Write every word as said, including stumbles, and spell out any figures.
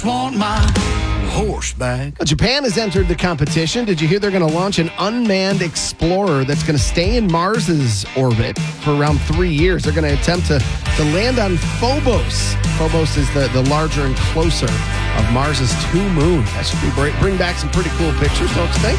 Want my horse back. Japan has entered the competition. Did you hear they're going to launch an unmanned explorer that's going to stay in Mars's orbit for around three years? They're going to attempt to, to land on Phobos. Phobos is the, the larger and closer of Mars's two moons. That should be great. Bring back some pretty cool pictures, don't you think?